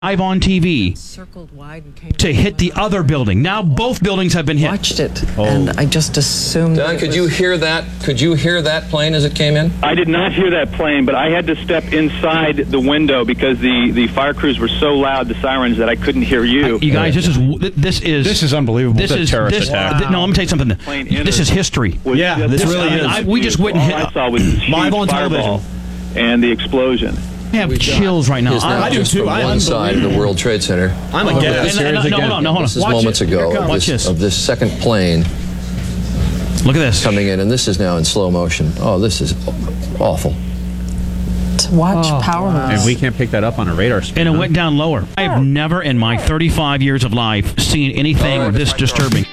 live on TV circled wide and came to hit the other building. Now both buildings have been hit. watched it, and I just assumed. Don, could you hear that? Could you hear that plane as it came in? I did not hear that plane, but I had to step inside the window because the fire crews were so loud, the sirens, that I couldn't hear you. You guys, this is unbelievable. This is terrorist attack. No, let me tell you something. This is history. Yeah, this really is. We just went and hit. All I saw was this huge Live on fireball television. and the explosion. I have chills right now. Is now I do just too. from one side of the World Trade Center. I'm But aghast. this- No, hold on. This is Watch moments it. ago Here it of comes. Watch this. this second plane Look at this. coming in, and this is now in slow motion. Oh, this is awful. To watch power lines. And we can't pick that up on a radar screen. And it went down lower. I have never in my 35 years of life seen anything this disturbing.